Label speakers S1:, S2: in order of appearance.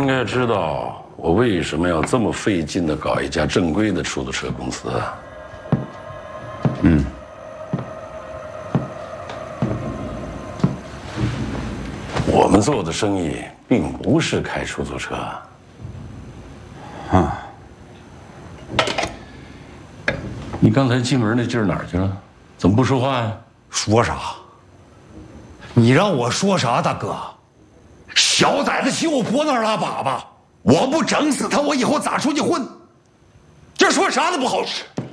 S1: 应该知道我为什么要这么费劲的搞一家正规的出租车公司。我们做的生意并不是开出租车。你刚才进门那劲儿哪儿去了？怎么不说话呀？
S2: 说啥？你让我说啥，大哥？小崽子骑我脖子上拉粑粑，我不整死他，我以后咋出去混？这说啥都不好使。